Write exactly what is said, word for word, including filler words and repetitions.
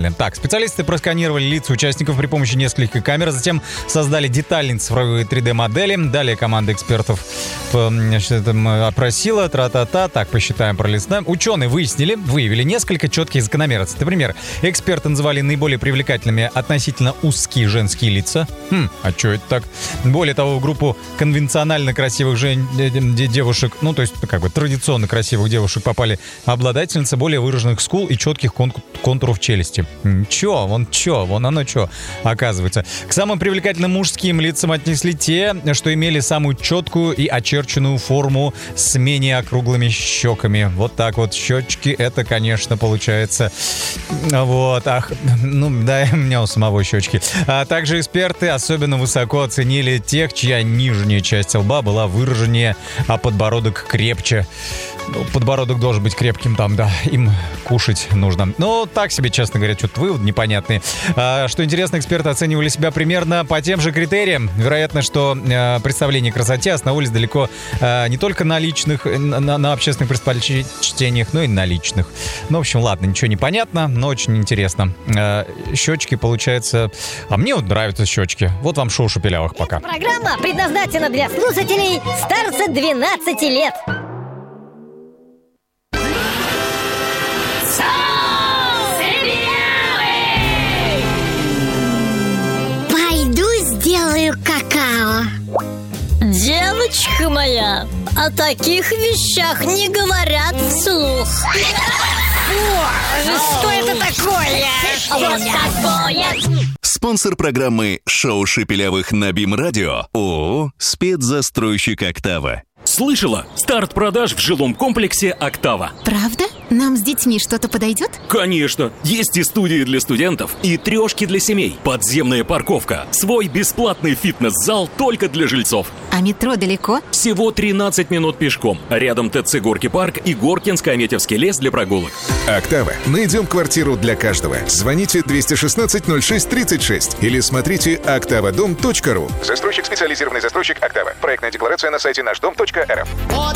нормально. Так, специалисты просканировали лица участников при помощи нескольких камер, затем создали детальные цифровые три дэ-модели. Далее команда экспертов значит, опросила, тра-та-та, так, посчитаем, пролистаем. Ученые выяснили, выявили несколько четких закономерностей. Например, эксперты называли наиболее привлекательными относительно узкие женские лица. Хм, а что это так? Более того, в группу конвенционально красивых жен... девушек, ну, то есть, как бы, традиционно красивых девушек попали обладательницы более выраженных скул и четких кон... контуров челюсти. Чё, вон чё, вон оно чё, оказывается. К самым привлекательным мужским лицам отнесли те, что имели самую четкую и очерченную форму с менее округлыми щеками. Вот так вот, щечки, это, конечно, получается... Вот, ах, ну, да, у меня у самого щечки. А также эксперты особенно высоко оценили тех, чья нижняя часть лба была выраженнее, а подбородок крепче. Ну, подбородок должен быть крепким там, да, им кушать нужно. Ну, так себе, честно говоря, что-то вывод непонятный. А, что интересно, эксперты оценивали себя примерно по тем же критериям. Вероятно, что а, представления о красоте основывались далеко а, не только на личных, на, на общественных предпочтениях, но и на личных. Ну, в общем, ладно, ничего не понятно, но очень интересно. А, щечки, получается... А мне вот нравятся щечки. Вот вам шоу Шепелявых пока. Эта программа предназначена для слушателей старше двенадцати лет. Сделаю какао. Девочка моя, о таких вещах не говорят вслух. Что это такое? Вот такое. Спонсор программы «Шоу Шепелявых» на БИМ-радио ООО «Спецзастройщик Октава». Слышала? Старт продаж в жилом комплексе «Октава». Правда? Нам с детьми что-то подойдет? Конечно! Есть и студии для студентов, и трешки для семей, подземная парковка, свой бесплатный фитнес-зал только для жильцов. А метро далеко? Всего тринадцать минут пешком. Рядом ТЦ «Горки парк» и Горкинско-Аметьевский лес для прогулок. «Октава». Найдем квартиру для каждого. Звоните двести шестнадцать ноль шесть тридцать шесть или смотрите октава дом точка ру. Застройщик, специализированный застройщик «Октава». Проектная декларация на сайте наш дом точка эр эф.